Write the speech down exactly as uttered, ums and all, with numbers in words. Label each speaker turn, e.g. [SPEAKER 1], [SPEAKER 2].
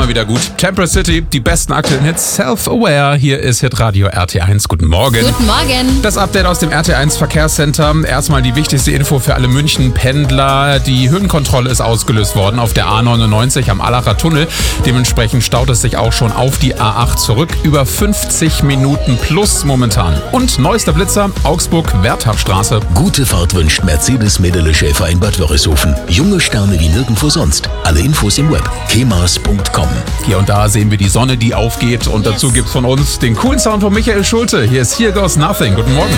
[SPEAKER 1] immer wieder gut. Temperate City, die besten aktuellen Hits, Self-Aware. Hier ist Hitradio R T eins. Guten Morgen.
[SPEAKER 2] Guten Morgen.
[SPEAKER 1] Das Update aus dem R T eins Verkehrscenter. Erstmal die wichtigste Info für alle München-Pendler. Die Höhenkontrolle ist ausgelöst worden auf der A neunundneunzig am Allacher Tunnel. Dementsprechend staut es sich auch schon auf die A acht zurück. Über fünfzig Minuten plus momentan. Und neuester Blitzer, Augsburg-Wertachstraße.
[SPEAKER 3] Gute Fahrt wünscht Mercedes-Mädele-Schäfer in Bad Wörishofen. Junge Sterne wie nirgendwo sonst. Alle Infos im Web kemas punkt com.
[SPEAKER 1] Hier und da sehen wir die Sonne, die aufgeht. Und dazu gibt's von uns den coolen Sound von Michael Schulte. Hier ist Here Goes Nothing. Guten Morgen.